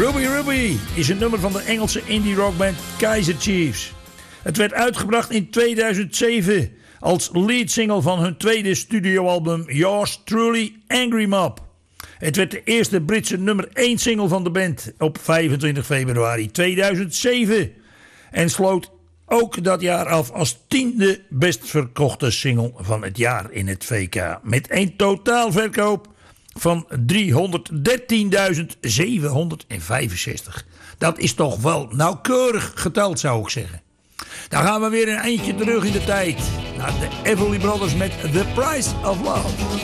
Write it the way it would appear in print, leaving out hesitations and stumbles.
Ruby Ruby is een nummer van de Engelse indie rockband Kaiser Chiefs. Het werd uitgebracht in 2007 als leadsingle van hun tweede studioalbum Yours Truly Angry Mob. Het werd de eerste Britse nummer 1 single van de band op 25 februari 2007 en sloot ook dat jaar af als 10e best verkochte single van het jaar in het VK. Met een totaalverkoop van 313.765. Dat is toch wel nauwkeurig geteld, zou ik zeggen. Dan gaan we weer een eindje terug in de tijd. Naar de Everly Brothers met The Price of Love.